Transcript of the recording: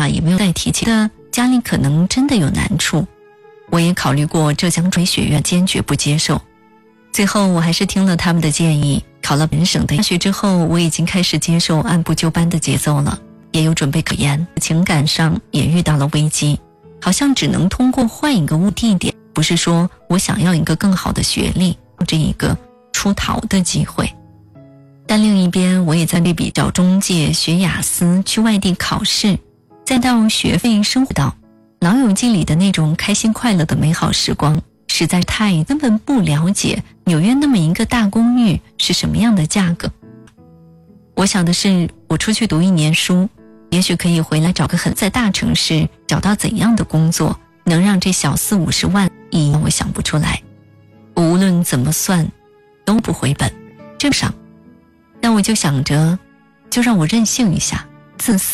话也没有再提起的，家里可能真的有难处。我也考虑过浙江专学院，坚决不接受。最后我还是听了他们的建议，考了本省的大学之后，我已经开始接受按部就班的节奏了，也有准备可言。情感上也遇到了危机，好像只能通过换一个地点，不是说我想要一个更好的学历，这一个出逃的机会。但另一边我也在比找中介，学雅思，去外地考试，再到学费生活到老友记里的那种开心快乐的美好时光，实在根本不了解纽约那么一个大公寓是什么样的价格。我想的是，我出去读1年书，也许可以回来找个在大城市找到怎样的工作，能让这小40-50万我想不出来。我无论怎么算都不回本，正上。但我就想着，就让我任性一下，自私。